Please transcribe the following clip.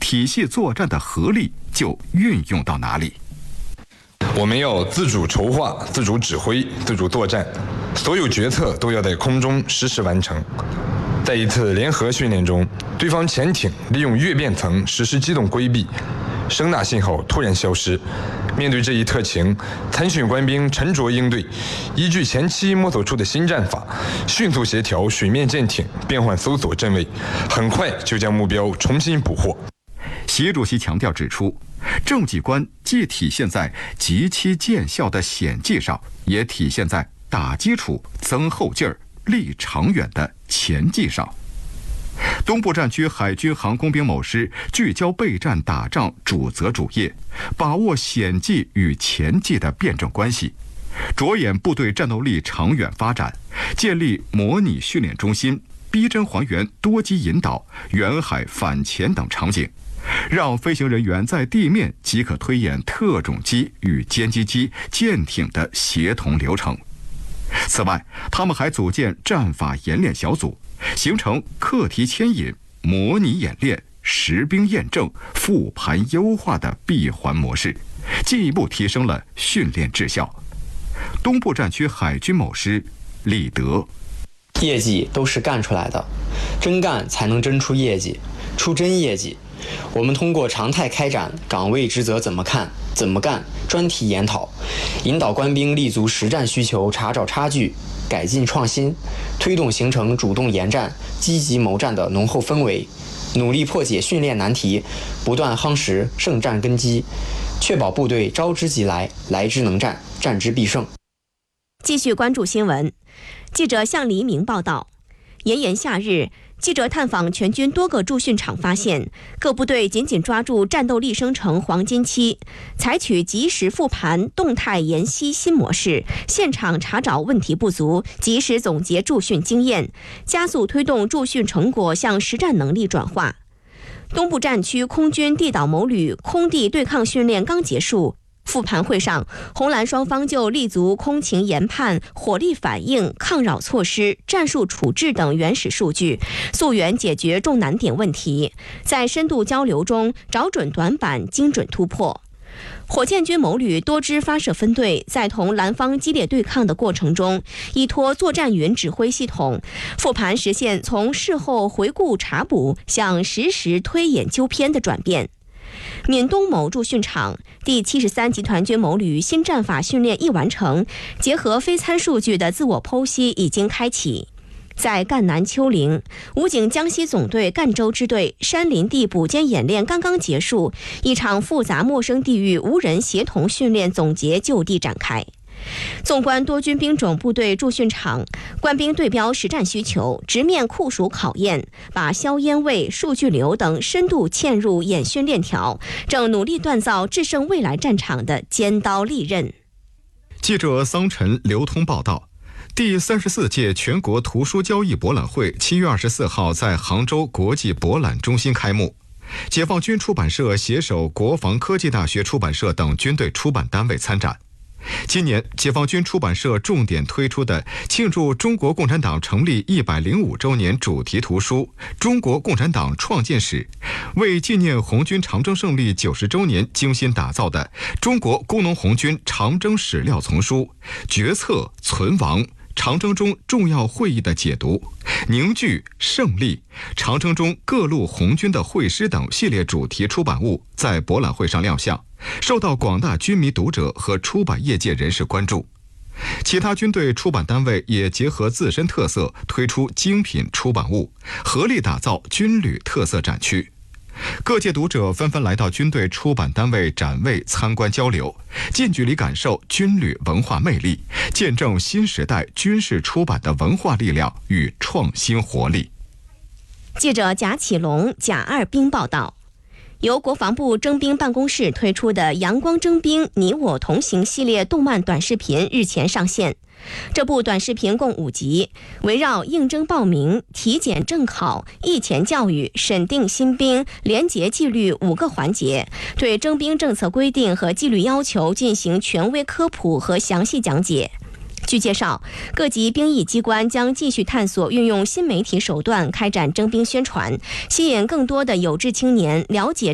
体系作战的合力就运用到哪里。 我们要自主筹划、自主指挥、自主作战，所有决策都要在空中实时完成。在一次联合训练中，对方潜艇利用月变层实施机动规避，声呐信号突然消失。面对这一特情，参训官兵沉着应对，依据前期摸索出的新战法，迅速协调水面舰艇变换搜索阵位，很快就将目标重新捕获。 习主席强调指出，政绩观既体现在极其见效的显绩上，也体现在打基础、增后劲儿、立长远的前绩上。东部战区海军航空兵某师聚焦备战打仗主责主业，把握显绩与前绩的辩证关系，着眼部队战斗力长远发展，建立模拟训练中心，逼真还原多机引导、远海反潜等场景，让飞行人员在地面即可推演特种机与歼击机、舰艇的协同流程。此外，他们还组建战法演练小组，形成课题牵引、模拟演练、实兵验证、复盘优化的闭环模式，进一步提升了训练质效。东部战区海军某师李德： 业绩都是干出来的，真干才能真出业绩，出真业绩。我们通过常态开展岗位职责怎么看、怎么干专题研讨，引导官兵立足实战需求，查找差距，改进创新，推动形成主动研战、积极谋战的浓厚氛围，努力破解训练难题，不断夯实胜战根基，确保部队招之即来，来之能战，战之必胜。 继续关注新闻，记者向黎明报道。炎炎夏日，记者探访全军多个驻训场，发现各部队紧紧抓住战斗力生成黄金期，采取及时复盘、动态研析新模式，现场查找问题不足，及时总结驻训经验，加速推动驻训成果向实战能力转化。东部战区空军地导某旅空地对抗训练刚结束，复盘会上，红蓝双方就立足空情研判、火力反应、抗扰措施、战术处置等原始数据，溯源解决重难点问题，在深度交流中找准短板，精准突破。火箭军某旅多支发射分队在同蓝方激烈对抗的过程中，依托作战云指挥系统复盘，实现从事后回顾查补向实时推演纠偏的转变。闽东某驻训场第73集团军某旅新战法训练一完成，结合非参数据的自我剖析已经开启。在赣南丘陵，武警江西总队赣州支队山林地补歼演练刚刚结束，一场复杂陌生地域无人协同训练总结就地展开。纵观多军兵种部队驻训场，官兵对标实战需求，直面酷暑考验，把硝烟位、数据流等深度嵌入演训链条，正努力锻造制胜未来战场的尖刀利刃。 记者桑晨、刘通报道。第34届全国图书交易博览会7月24号在杭州国际博览中心开幕。解放军出版社携手国防科技大学出版社等军队出版单位参展。今年解放军出版社重点推出的庆祝中国共产党成立105周年主题图书《中国共产党创建史》，为纪念红军长征胜利90周年精心打造的《中国工农红军长征史料丛书》，决策、存亡、长征中重要会议的解读、凝聚、胜利、长征中各路红军的会师等系列主题出版物在博览会上亮相，受到广大军迷读者和出版业界人士关注。其他军队出版单位也结合自身特色推出精品出版物，合力打造军旅特色展区。各界读者纷纷来到军队出版单位展位参观交流，近距离感受军旅文化魅力，见证新时代军事出版的文化力量与创新活力。 记者贾启龙、贾二兵报道。由国防部征兵办公室推出的《阳光征兵你我同行》系列动漫短视频日前上线。这部短视频共5集，围绕应征报名、体检正考、役前教育、审定新兵、廉洁纪律5个环节，对征兵政策规定和纪律要求进行权威科普和详细讲解。据介绍，各级兵役机关将继续探索运用新媒体手段开展征兵宣传，吸引更多的有志青年了解